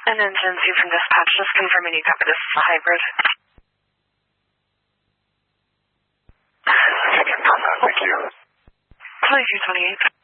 And then Gen-Z from dispatch, just confirming you copy this is a hybrid. I can confirm that, thank you. 2228.